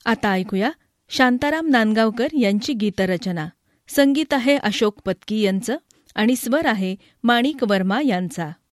आता ऐकूया शांताराम नांदगावकर यांची गीतरचना. संगीत आहे अशोक पत्की यांचं आणि स्वर आहे माणिक वर्मा यांचा.